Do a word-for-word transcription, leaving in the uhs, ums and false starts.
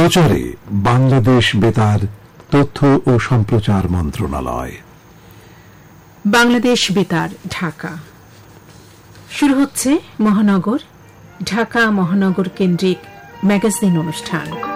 প্রচারে বাংলাদেশ বেতার, তথ্য ও সম্প্রচার মন্ত্রণালয়। বাংলাদেশ বেতার, ঢাকা। শুরু হচ্ছে মহানগর, ঢাকা মহানগর কেন্দ্রিক ম্যাগাজিন অনুষ্ঠান।